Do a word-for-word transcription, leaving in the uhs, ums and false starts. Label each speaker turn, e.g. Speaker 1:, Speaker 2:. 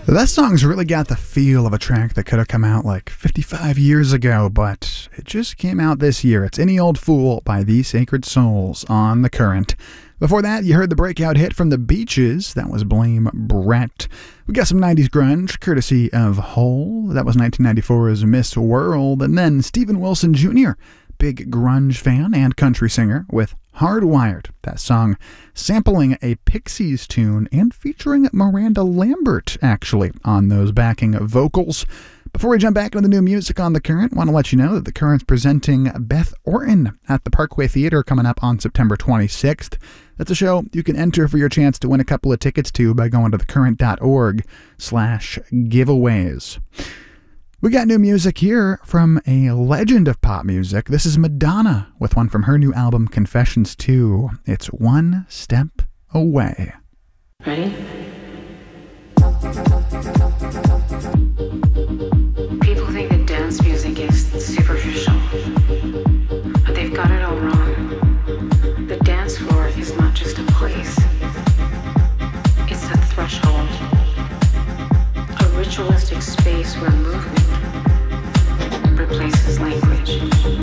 Speaker 1: That song's really got the feel of a track that could have come out like fifty-five years ago, but it just came out this year. It's Any Old Fool by The Sacred Souls on The Current. Before that, you heard the breakout hit from The Beaches. That was Blame Brett. We got some nineties grunge, courtesy of Hole. That was nineteen ninety-four's Miss World. And then Steven Wilson Junior, big grunge fan and country singer, with Hardwired, that song sampling a Pixies tune and featuring Miranda Lambert, actually, on those backing vocals. Before we jump back into the new music on The Current, I want to let you know that The Current's presenting Beth Orton at the Parkway Theater coming up on September twenty-sixth. That's a show you can enter for your chance to win a couple of tickets to by going to thecurrent.org slash giveaways. We got new music here from a legend of pop music. This is Madonna with one from her new album Confessions two. It's One Step Away.
Speaker 2: Ready? People think that dance music is superficial, but they've got it all wrong. The dance floor is not just a place, it's a threshold, a ritualistic space where movement replaces language.